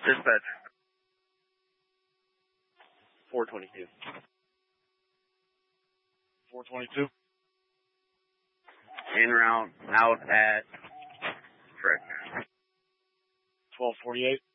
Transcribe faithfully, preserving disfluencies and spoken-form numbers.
Dispatch. four twenty-two. four twenty-two. En route out at Frick. twelve forty-eight.